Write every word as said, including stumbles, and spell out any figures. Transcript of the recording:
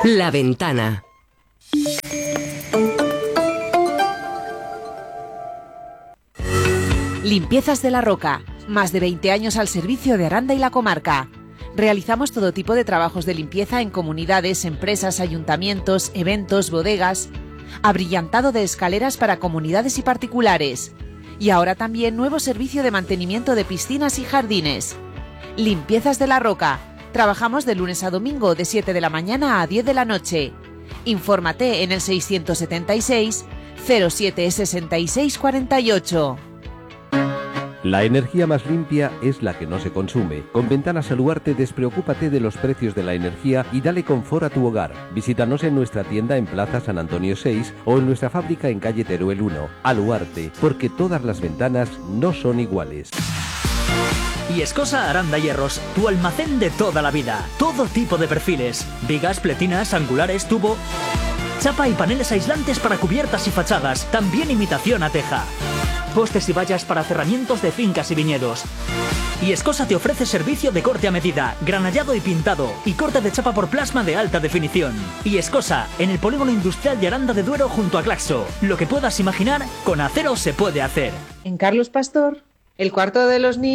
La Ventana. Limpiezas de la Roca. Más de veinte años al servicio de Aranda y la comarca. Realizamos todo tipo de trabajos de limpieza en comunidades, empresas, ayuntamientos, eventos, bodegas. Abrillantado de escaleras para comunidades y particulares. Y ahora también nuevo servicio de mantenimiento de piscinas y jardines. Limpiezas de la Roca. Trabajamos de lunes a domingo de siete de la mañana a diez de la noche. Infórmate en el seiscientos setenta y seis cero siete sesenta y seis cuarenta y ocho. La energía más limpia es la que no se consume. Con Ventanas Aluarte despreocúpate de los precios de la energía y dale confort a tu hogar. Visítanos en nuestra tienda en Plaza San Antonio seis o en nuestra fábrica en calle Teruel uno. Aluarte, porque todas las ventanas no son iguales. Iescosa Aranda Hierros, tu almacén de toda la vida. Todo tipo de perfiles, vigas, pletinas, angulares, tubo, chapa y paneles aislantes para cubiertas y fachadas, también imitación a teja. Postes y vallas para cerramientos de fincas y viñedos. Iescosa te ofrece servicio de corte a medida, granallado y pintado, y corte de chapa por plasma de alta definición. Iescosa, en el polígono industrial de Aranda de Duero junto a Claxo. Lo que puedas imaginar, con acero se puede hacer. En Carlos Pastor, el cuarto de los niños.